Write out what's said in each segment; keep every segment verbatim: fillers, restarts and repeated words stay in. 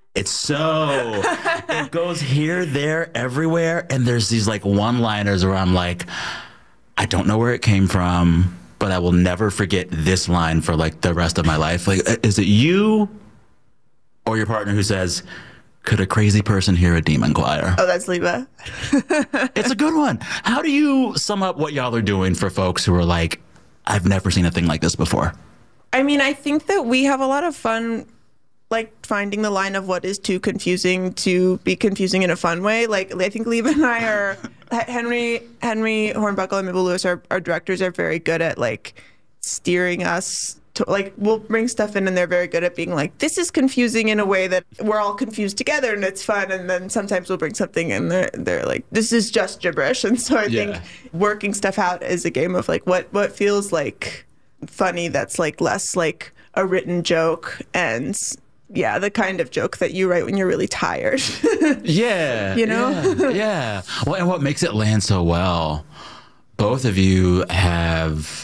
It's so, it goes here, there, everywhere. And there's these like one liners where I'm like, I don't know where it came from, but I will never forget this line for like the rest of my life. Like, is it you or your partner who says, could a crazy person hear a demon choir? Oh, that's Leva. It's a good one. How do you sum up what y'all are doing for folks who are like, I've never seen a thing like this before? I mean, I think that we have a lot of fun, like finding the line of what is too confusing to be confusing in a fun way. Like, I think Leva and I are, Henry Henry Hornbuckle and Mabel Lewis, our, our directors, are very good at like steering us to, like, we'll bring stuff in and they're very good at being like, this is confusing in a way that we're all confused together and it's fun. And then sometimes we'll bring something in they're, they're like, this is just gibberish. And so I Yeah. think working stuff out is a game of like what what feels like funny that's like less like a written joke and yeah, the kind of joke that you write when you're really tired. Yeah. You know? Yeah, yeah. Well, and what makes it land so well, both of you have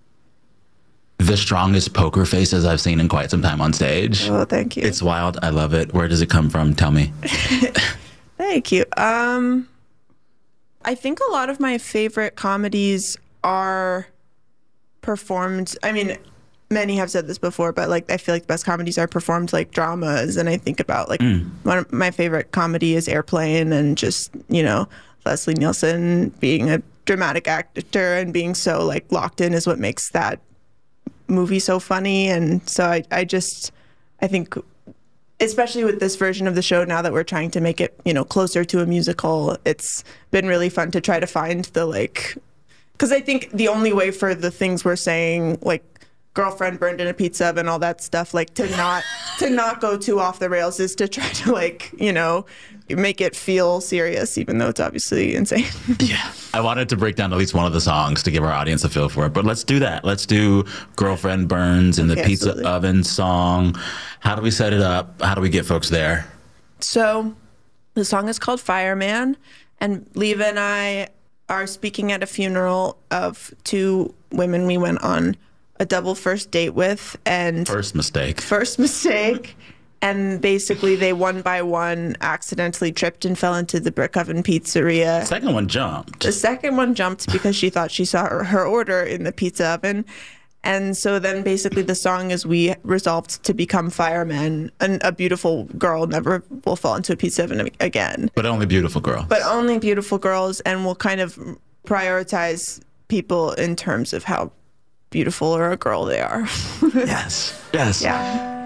the strongest poker faces I've seen in quite some time on stage. Oh, thank you. It's wild. I love it. Where does it come from? Tell me. Thank you. Um, I think a lot of my favorite comedies are performed. I mean, many have said this before, but like I feel like the best comedies are performed like dramas. And I think about like mm. one of my favorite comedy is Airplane, and just, you know, Leslie Nielsen being a dramatic actor and being so like locked in is what makes that movie so funny. And so I, I just, I think, especially with this version of the show now that we're trying to make it, you know, closer to a musical, it's been really fun to try to find the like, because I think the only way for the things we're saying, like girlfriend burned in a pizza oven, all that stuff, like to not to not go too off the rails is to try to like, you know, make it feel serious, even though it's obviously insane. Yeah. I wanted to break down at least one of the songs to give our audience a feel for it, but let's do that. Let's do Girlfriend Burns and the Okay, Pizza absolutely. Oven song. How do we set it up? How do we get folks there? So the song is called Fireman, and Leva and I are speaking at a funeral of two women we went on a double first date with, and First mistake. first mistake. And basically they one by one accidentally tripped and fell into the brick oven pizzeria. Second one jumped. The second one jumped because she thought she saw her, her order in the pizza oven. And so then basically the song is we resolved to become firemen, and a beautiful girl never will fall into a pizza oven again. But only beautiful girl. But only beautiful girls, and we'll kind of prioritize people in terms of how beautiful or a girl they are. Yes. Yes. Yeah.